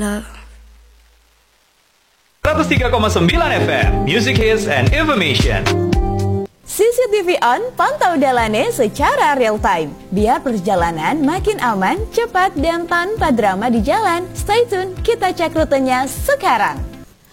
103,9 FM, Music Hits and Information. CCTV on, pantau Dalane secara real time. Biar perjalanan makin aman, cepat, dan tanpa drama di jalan. Stay tune, kita cek rutenya sekarang.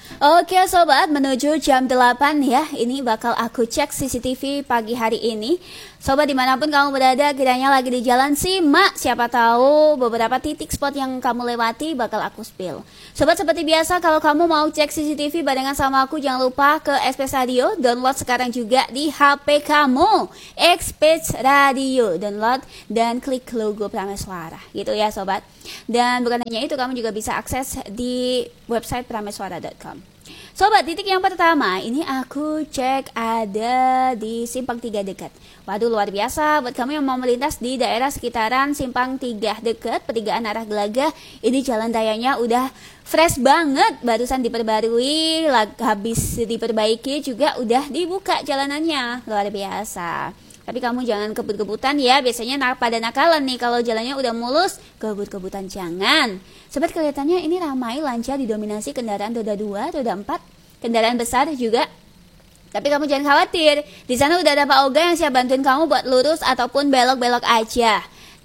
Oke sobat, menuju jam 8 ya, ini bakal aku cek CCTV pagi hari ini. Sobat dimanapun kamu berada, kiranya lagi di jalan simak, siapa tahu beberapa titik spot yang kamu lewati bakal aku spill. Sobat, seperti biasa kalau kamu mau cek CCTV barengan sama aku, jangan lupa ke Express Radio, download sekarang juga di HP kamu. Express Radio, download dan klik logo Prameswara gitu ya sobat. Dan bukan hanya itu, kamu juga bisa akses di website prameswara.com. Sobat, titik yang pertama ini aku cek ada di Simpang 3 dekat. Waduh, luar biasa buat kamu yang mau melintas di daerah sekitaran Simpang 3 dekat, pertigaan arah Gelaga. Ini jalan rayanya udah fresh banget, barusan diperbarui, habis diperbaiki juga udah dibuka jalanannya. Luar biasa. Tapi kamu jangan kebut-kebutan ya, biasanya pada nakalan nih kalau jalannya udah mulus, kebut-kebutan jangan. Sobat, kelihatannya ini ramai, lancar, didominasi kendaraan roda 2, roda 4, kendaraan besar juga. Tapi kamu jangan khawatir, di sana udah ada Pak Oga yang siap bantuin kamu buat lurus ataupun belok-belok aja.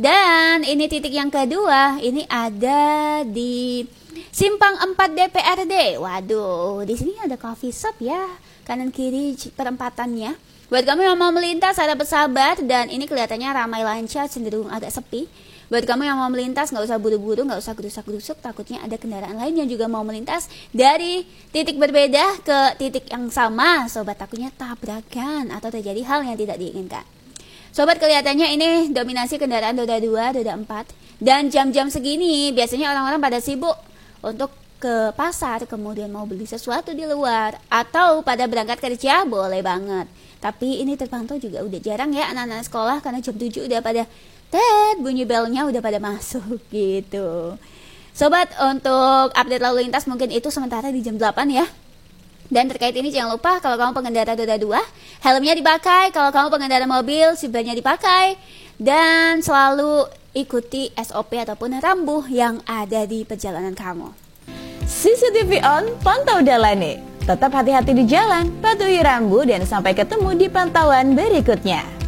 Dan ini titik yang kedua, ini ada di Simpang 4 DPRD. Waduh, di sini ada coffee shop ya, kanan kiri perempatannya. Buat kamu yang mau melintas, ada bersabar, dan ini kelihatannya ramai, lancar, cenderung agak sepi. Buat kamu yang mau melintas, nggak usah buru-buru, nggak usah gerusak-gerusuk, takutnya ada kendaraan lain yang juga mau melintas dari titik berbeda ke titik yang sama. Sobat, takutnya tabrakan atau terjadi hal yang tidak diinginkan. Sobat, kelihatannya ini dominasi kendaraan roda 2, roda 4. Dan jam-jam segini biasanya orang-orang pada sibuk untuk ke pasar, kemudian mau beli sesuatu di luar, atau pada berangkat kerja, boleh banget. Tapi ini terpantau juga udah jarang ya anak-anak sekolah, karena jam 7 udah pada bunyi belnya udah pada masuk gitu. Sobat, untuk update lalu lintas mungkin itu sementara di jam 8 ya. Dan terkait ini jangan lupa, kalau kamu pengendara roda 2, helmnya dipakai. Kalau kamu pengendara mobil, seatbeltnya dipakai. Dan selalu ikuti SOP ataupun rambu yang ada di perjalanan kamu. CCTV on, pantau Dalane. Tetap hati-hati di jalan, patuhi rambu, dan sampai ketemu di pantauan berikutnya.